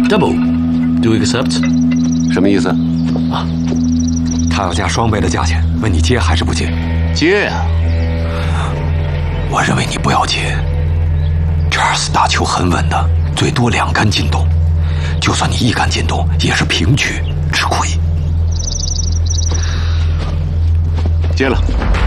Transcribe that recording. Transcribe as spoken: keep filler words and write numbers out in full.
Double, do you accept? 什么意思？ 啊，他要加双倍的价钱，问你接还是不接？ 接呀、啊！ 我认为你不要接。查尔斯打球很稳的，最多两杆进洞，就算你一杆进洞，也是平局，吃亏。 接了。